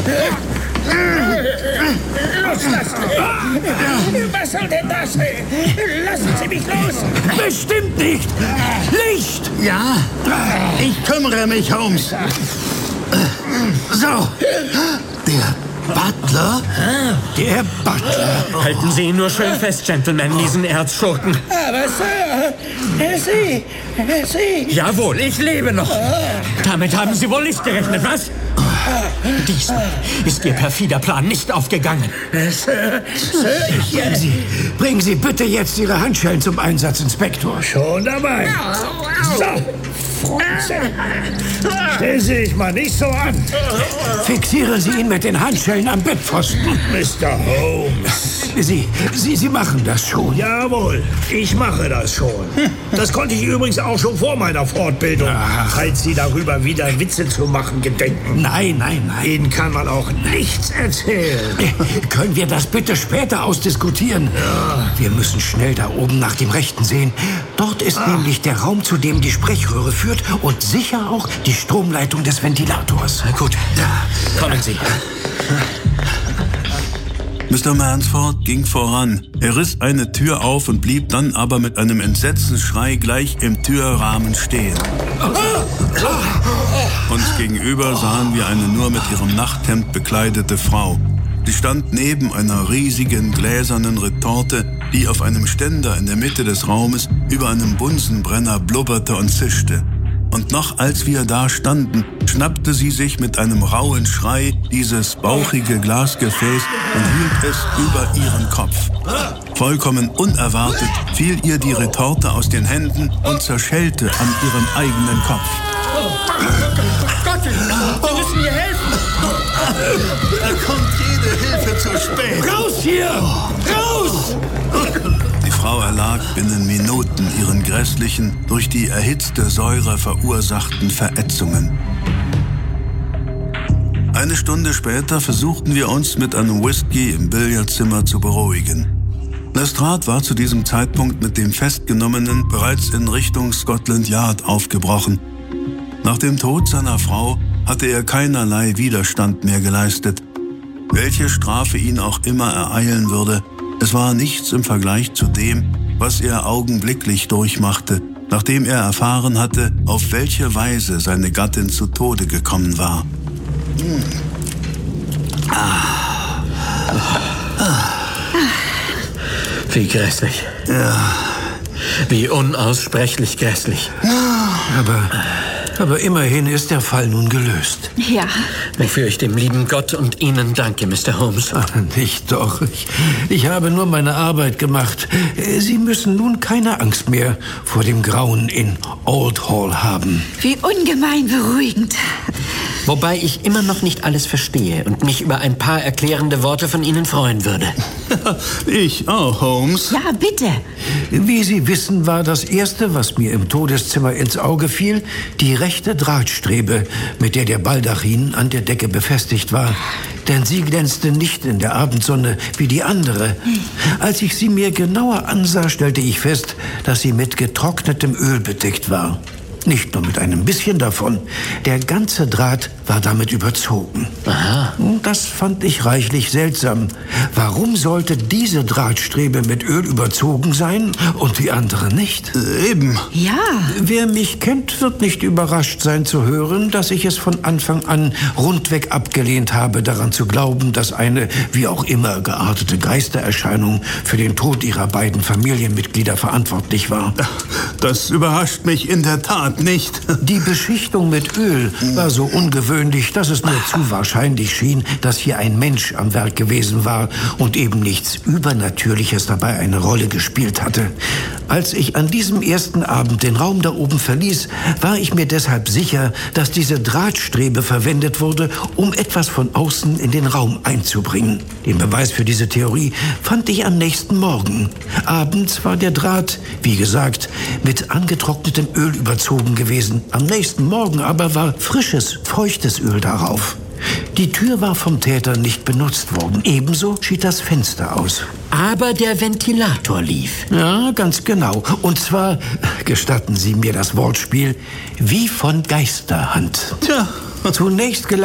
Loslassen! Was soll denn das? Lassen Sie mich los! Bestimmt nicht! Licht! Ja, ich kümmere mich, Holmes. So, der Butler? Der Butler. Halten Sie ihn nur schön fest, Gentlemen, diesen Erzschurken. Aber Sir, Sie... Jawohl, ich lebe noch. Damit haben Sie wohl nicht gerechnet, was? Diesmal ist Ihr perfider Plan nicht aufgegangen. Sir, Bringen Sie bitte jetzt Ihre Handschellen zum Einsatz, Inspektor. schon dabei. So, Freundchen. Stellen Sie sich mal nicht so an. Fixieren Sie ihn mit den Handschellen am Bettpfosten. Mr. Holmes. Sie machen das schon. Jawohl, ich mache das schon. Das konnte ich übrigens auch schon vor meiner Fortbildung, falls Sie darüber wieder Witze zu machen gedenken. Nein. Ihnen kann man auch nichts erzählen. Können wir das bitte später ausdiskutieren? Ja. Wir müssen schnell da oben nach dem Rechten sehen. Dort ist nämlich der Raum, zu dem die Sprechröhre führt und sicher auch die Stromleitung des Ventilators. Na gut, kommen Sie. Mr. Mansford ging voran. Er riss eine Tür auf und blieb dann aber mit einem Entsetzensschrei gleich im Türrahmen stehen. Uns gegenüber sahen wir eine nur mit ihrem Nachthemd bekleidete Frau. Sie stand neben einer riesigen gläsernen Retorte, die auf einem Ständer in der Mitte des Raumes über einem Bunsenbrenner blubberte und zischte. Und noch als wir da standen, schnappte sie sich mit einem rauen Schrei dieses bauchige Glasgefäß und hielt es über ihren Kopf. Vollkommen unerwartet fiel ihr die Retorte aus den Händen und zerschellte an ihrem eigenen Kopf. Gott, Sie müssen mir helfen. Da kommt jede Hilfe zu spät. Raus hier! Raus! Die Frau erlag binnen Minuten ihren grässlichen, durch die erhitzte Säure verursachten Verätzungen. Eine Stunde später versuchten wir uns mit einem Whisky im Billardzimmer zu beruhigen. Lestrade war zu diesem Zeitpunkt mit dem Festgenommenen bereits in Richtung Scotland Yard aufgebrochen. Nach dem Tod seiner Frau hatte er keinerlei Widerstand mehr geleistet. Welche Strafe ihn auch immer ereilen würde, es war nichts im Vergleich zu dem, was er augenblicklich durchmachte, nachdem er erfahren hatte, auf welche Weise seine Gattin zu Tode gekommen war. Wie grässlich. Ja. Wie unaussprechlich grässlich. Aber immerhin ist der Fall nun gelöst. Ja. Wofür ich dem lieben Gott und Ihnen danke, Mr. Holmes. Ach, nicht doch. Ich habe nur meine Arbeit gemacht. Sie müssen nun keine Angst mehr vor dem Grauen in Old Hall haben. Wie ungemein beruhigend. Wobei ich immer noch nicht alles verstehe und mich über ein paar erklärende Worte von Ihnen freuen würde. Ich auch, Holmes. Ja, bitte. Wie Sie wissen, war das Erste, was mir im Todeszimmer ins Auge fiel, die rechte Drahtstrebe, mit der der Baldachin an der Decke befestigt war. Denn sie glänzte nicht in der Abendsonne wie die andere. Als ich sie mir genauer ansah, stellte ich fest, dass sie mit getrocknetem Öl bedeckt war. Nicht nur mit einem bisschen davon. Der ganze Draht war damit überzogen. Aha. Das fand ich reichlich seltsam. Warum sollte diese Drahtstrebe mit Öl überzogen sein und die andere nicht? Eben. Ja. Wer mich kennt, wird nicht überrascht sein zu hören, dass ich es von Anfang an rundweg abgelehnt habe, daran zu glauben, dass eine, wie auch immer geartete Geistererscheinung für den Tod ihrer beiden Familienmitglieder verantwortlich war. Das überrascht mich in der Tat nicht. Die Beschichtung mit Öl war so ungewöhnlich, dass es mir zu wahrscheinlich schien, dass hier ein Mensch am Werk gewesen war und eben nichts Übernatürliches dabei eine Rolle gespielt hatte. Als ich an diesem ersten Abend den Raum da oben verließ, war ich mir deshalb sicher, dass diese Drahtstrebe verwendet wurde, um etwas von außen in den Raum einzubringen. Den Beweis für diese Theorie fand ich am nächsten Morgen. Abends war der Draht, wie gesagt, mit angetrocknetem Öl überzogen gewesen. Am nächsten Morgen aber war frisches, feuchtes Öl darauf. Die Tür war vom Täter nicht benutzt worden. Ebenso schied das Fenster aus. Aber der Ventilator lief. Ja, ganz genau. Und zwar, gestatten Sie mir das Wortspiel, wie von Geisterhand. Tja. Zunächst